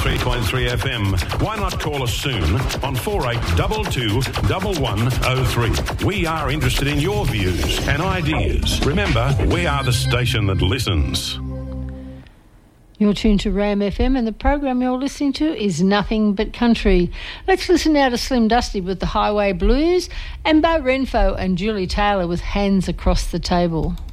93.3 FM. Why not call us soon on 4822 1103. We are interested in your views and ideas. Remember, we are the station that listens. You're tuned to Ram FM and the program you're listening to is Nothing But Country. Let's listen now to Slim Dusty with the Highway Blues and Bo Renfo and Julie Taylor with Hands Across the Table.